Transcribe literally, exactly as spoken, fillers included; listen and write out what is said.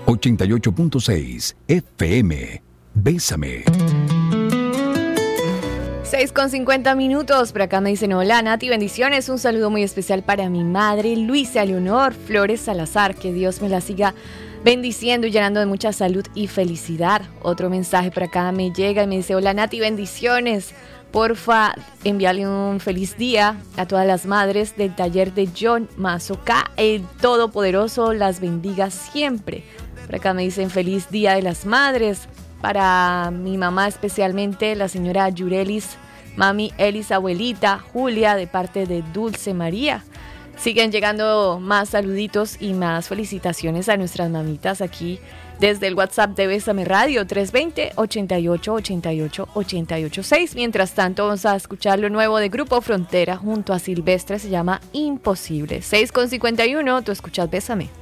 ochenta y ocho punto seis F M. Bésame. seis con cincuenta minutos, por acá me dicen: hola Nati, bendiciones, un saludo muy especial para mi madre Luisa Leonor Flores Salazar, que Dios me la siga bendiciendo y llenando de mucha salud y felicidad. Otro mensaje por acá me llega y me dice: hola Nati, bendiciones, porfa envíale un feliz día a todas las madres del taller de John Mazoca, el Todopoderoso las bendiga siempre. Por acá me dicen: feliz día de las madres para mi mamá, especialmente la señora Yurelis, mami Elis, abuelita Julia, de parte de Dulce María. Siguen llegando más saluditos y más felicitaciones a nuestras mamitas aquí desde el WhatsApp de Bésame Radio, tres dos cero, ochenta y ocho, ochenta y ocho, ochenta y ocho seis. Mientras tanto, vamos a escuchar lo nuevo de Grupo Frontera junto a Silvestre, se llama Imposible. seis con cincuenta y uno, tú escuchas Bésame.